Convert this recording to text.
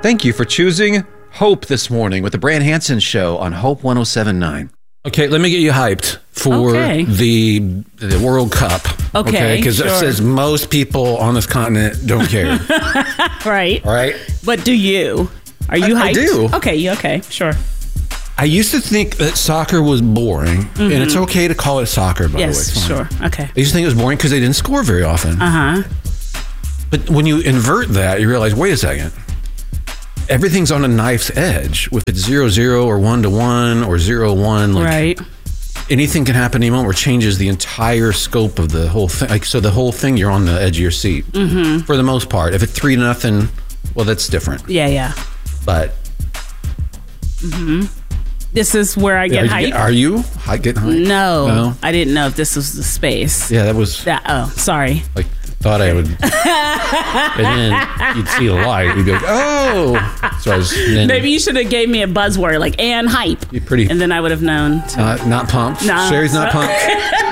Thank you for choosing Hope this morning with the Brand Hansen Show on Hope 107.9. Okay, let me get you hyped for the World Cup. Okay, because it says most people on this continent don't care. Right. All right. But do you? Are you hyped? I do. Okay, sure. I used to think that soccer was boring, and it's okay to call it soccer, by the way. Yes, sure. Okay. I used to think it was boring because they didn't score very often. But when you invert that, you realize, wait a second. Everything's on a knife's edge. If it's 0-0 or 1-1 or 0-1, right. Anything can happen any moment where it changes the entire scope of the whole thing. So the whole thing, you're on the edge of your seat for the most part. If it's 3-0, well, that's different. Yeah. But this is where I get hyped. Are you getting hyped? No, I didn't know if this was the space. Yeah, that was. Sorry. Like, thought I would. And then you'd see the light. You'd be like, oh. So maybe you should have gave me a buzzword like and hype. You're pretty. And then I would have known. Not pumped. No. Sherry's not pumped.